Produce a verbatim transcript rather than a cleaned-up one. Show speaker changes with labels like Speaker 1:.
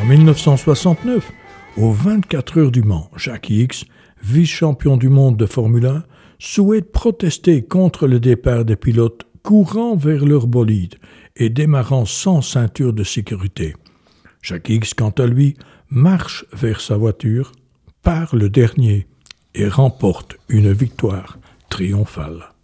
Speaker 1: mille neuf cent soixante-neuf, aux vingt-quatre heures du Mans, Jack Hicks, vice-champion du monde de Formule un, souhaite protester contre le départ des pilotes courant vers leur bolide et démarrant sans ceinture de sécurité. Jack Hicks, quant à lui, marche vers sa voiture, part le dernier et remporte une victoire triomphale.